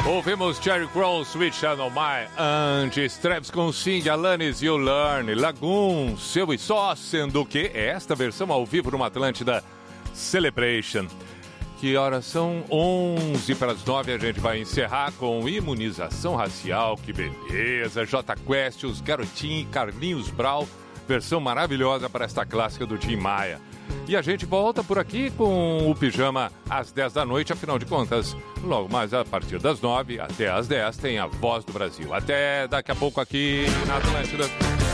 Ouvimos Cherry Crow, Sweet Channel My, antes Travis com Cindy, Alanis, You Learn, Lagoon, Seu e Só, sendo que esta versão ao vivo no Atlântida Celebration. Que horas são? 8:50, a gente vai encerrar com imunização racial, que beleza, J Quest, os Garotinhos, Carlinhos Brau, versão maravilhosa para esta clássica do Tim Maia. E a gente volta por aqui com o Pijama às 10 da noite, afinal de contas, logo mais a partir das 9 até às 10 tem a Voz do Brasil. Até daqui a pouco aqui na Atlântida.